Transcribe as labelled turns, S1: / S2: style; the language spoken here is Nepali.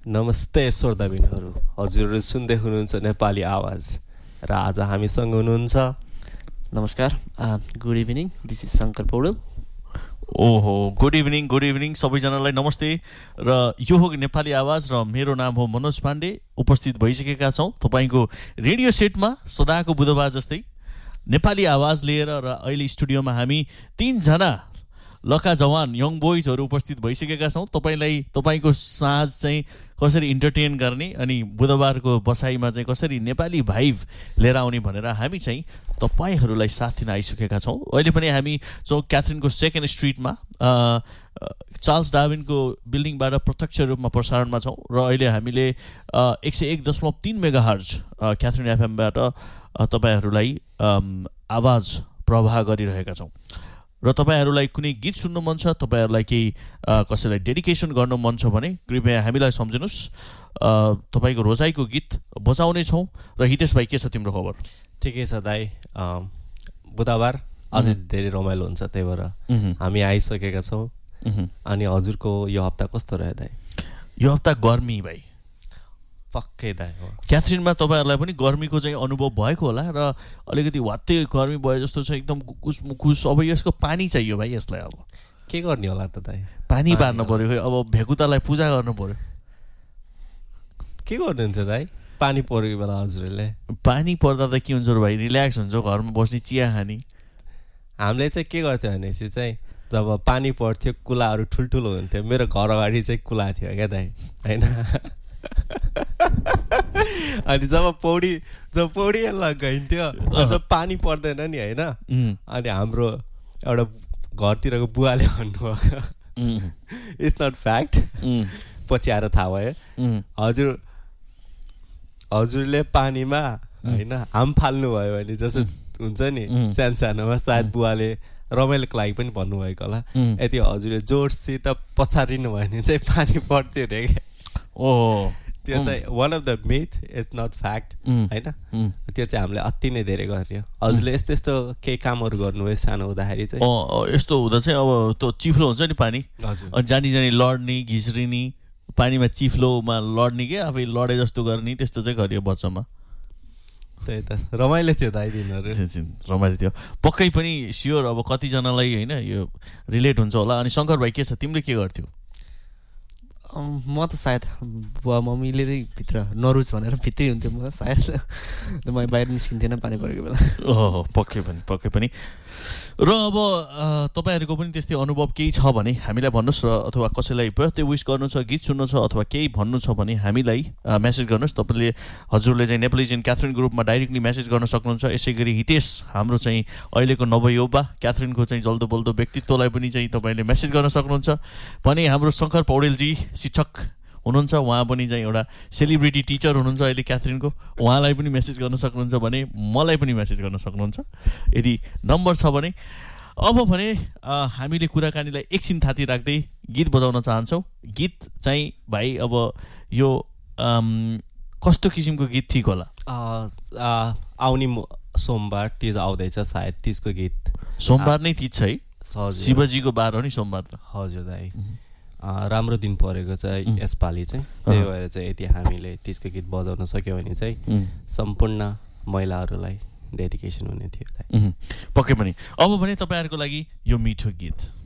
S1: नमस्ते श्रोताबिनहरू, हजुरहरू सुन्दै हुनुहुन्छ नेपाली आवाज र आज हामीसँग हुनुहुन्छ
S2: नमस्कार, good evening, this is Shankar Paudel.
S3: ओहो, गुड इभिनिङ सबैजनालाई नमस्ते। र यो हो नेपाली आवाज र मेरो नाम हो मनोज पाण्डे। उपस्थित भइसकेका छौँ तपाईँको रेडियो सेटमा सदाको बुधबार जस्तै नेपाली आवाज लिएर। र अहिले स्टुडियोमा हामी 3 जना लका जवान यङ बोइजहरू उपस्थित भइसकेका छौँ तपाईँको साँझ चाहिँ कसरी इन्टरटेन गर्ने अनि बुधबारको बसाइमा चाहिँ कसरी नेपाली भाइब लिएर आउने भनेर हामी चाहिँ तपाईँहरूलाई साथ दिन आइसकेका छौँ। अहिले पनि हामी छौँ क्याथरिनको 2nd स्ट्रिटमा चार्ल्स डार्विनको बिल्डिङबाट प्रत्यक्ष रूपमा प्रसारणमा छौँ। र अहिले हामीले 101.3 मेगाहर्ज क्याथरिन एफएमबाट तपाईँहरूलाई आवाज प्रवाह गरिरहेका छौँ। र तपाईँहरूलाई कुनै गीत सुन्नु मन छ, तपाईँहरूलाई केही कसैलाई डेडिकेसन गर्नु मन छ भने कृपया हामीलाई सम्झिनुहोस्। तपाईँको रोजाइको गीत बजाउने छौँ। र हितेश भाइ, के छ तिम्रो खबर?
S1: ठिकै छ दाइ, बुधबार अझै धेरै रमाइलो हुन्छ, त्यही भएर हामी आइसकेका छौँ। अनि हजुरको यो हप्ता कस्तो रह्यो दाइ?
S3: यो हप्ता गर्मी भाइ,
S1: पक्कै दाइ हो।
S3: क्याथरिनमा तपाईँहरूलाई पनि गर्मीको चाहिँ अनुभव भएको होला र अलिकति वात्तै गर्मी भयो जस्तो छ, एकदम कुस। अब यसको पानी चाहियो भाइ, यसलाई अब
S1: के गर्ने होला त दाइ?
S3: पानी पार्नु पर्यो, अब भेकुतालाई पूजा गर्नु पर्यो।
S1: के गर्नुहुन्थ्यो दाइ पानी परेको बेला हजुरले?
S3: पानी पर्दा त के हुन्छ र भाइ, रिल्याक्स हुन्छ, घरमा बस्ने, चिया खाने।
S1: हामीले चाहिँ के गर्थ्यो भनेपछि चाहिँ जब पानी पर्थ्यो कुलाहरू ठुल्ठुलो हुन्थ्यो। मेरो घर अगाडि चाहिँ कुला थियो क्या दाइ, होइन? अनि जब पौडी लगाइन्थ्यो, जब पानी पर्दैन नि, होइन? अनि हाम्रो एउटा घरतिरको बुवाले भन्नुभयो, इट्स नट फ्याक्ट, पछि आएर थाहा भयो, हजुरले पानीमा होइन हाम फाल्नु भयो भने जस्तो हुन्छ नि, सानोमा सायद बुवाले रमाइलोको लागि पनि भन्नुभएको होला। यदि हजुरले जोडसित पछारिनु भयो भने चाहिँ पानी पर्थ्यो अरे क्या।
S3: ओ,
S1: त्यो चाहिँ one of the myth, it's not fact, होइन? त्यो चाहिँ हामीले अति नै धेरै गर्यो। हजुरले यस्तो केही कामहरू गर्नुभयो सानो हुँदाखेरि चाहिँ?
S3: यस्तो हुँदा चाहिँ अब त्यो चिफ्लो हुन्छ नि पानी,
S1: हजुर,
S3: अनि जानी लड्ने, घिस्रिने, पानीमा चिफ्लोमा लड्ने, के आफै लडे जस्तो गर्ने, त्यस्तो चाहिँ गरियो बच्चामा।
S1: त्यही त रमाइलो थियो दाइ दिनहरू,
S3: रमाइलो थियो पक्कै पनि, स्योर। अब कतिजनालाई होइन यो रिलेट हुन्छ होला। अनि शङ्कर भाइ, के छ, तिमीले के गर्थ्यौ?
S2: म त सायद बुवा मम्मीले चाहिँ भित्र नरुच भनेर भित्रै हुन्थ्यो म सायद। म बाहिर निस्किन्थेन पानी परेको बेला।
S3: ओहो, पक्कै पनि। र अब तपाईँहरूको पनि त्यस्तै अनुभव केही छ भने हामीलाई भन्नुहोस्, र अथवा कसैलाई बर्थडे विश गर्नु छ, गीत सुन्नु छ, अथवा केही भन्नु छ भने हामीलाई मेसेज गर्नुहोस्। तपाईँले हजुरले चाहिँ नेपालिजन क्याथरिन ग्रुपमा डाइरेक्टली मेसेज गर्न सक्नुहुन्छ। यसै गरी हितेश, हाम्रो चाहिँ अहिलेको नवयुवा क्याथरिनको चाहिँ जल्दो बल्दो व्यक्तित्वलाई पनि चाहिँ तपाईँले मेसेज गर्न सक्नुहुन्छ। भने हाम्रो शङ्कर पौडेलजी शिक्षक हुनुहुन्छ, उहाँ पनि चाहिँ एउटा सेलिब्रिटी टिचर हुनुहुन्छ अहिले क्याथरिनको, उहाँलाई पनि मेसेज गर्न सक्नुहुन्छ भने मलाई पनि मेसेज गर्न सक्नुहुन्छ यदि नम्बर छ भने। अब भने हामीले कुराकानीलाई एकछिन थाती राख्दै गीत बजाउन चाहन्छौँ। गीत चाहिँ भाइ अब यो कस्तो किसिमको गीत ठिक होला?
S1: आउने सोमबार तीज आउँदैछ, सायद तीजको गीत।
S3: सोमबार नै तीज छ है? शिवजीको बार हो नि सोमबार त। हजुर
S1: दाइ, राम्रो दिन परेको छ यसपालि चाहिँ, त्यही भएर चाहिँ यदि हामीले त्यसको गीत बजाउन सक्यो भने चाहिँ सम्पूर्ण महिलाहरूलाई डेडिकेसन हुने थियो।
S3: पक्कै पनि। अब भने तपाईँहरूको लागि यो मिठो गीत।